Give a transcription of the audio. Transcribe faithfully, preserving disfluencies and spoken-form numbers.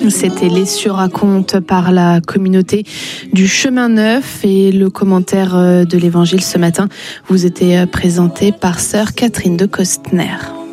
C'était Les Cieux racontent par la communauté du Chemin Neuf, et le commentaire de l'Évangile ce matin vous était présenté par sœur Catherine de Costner.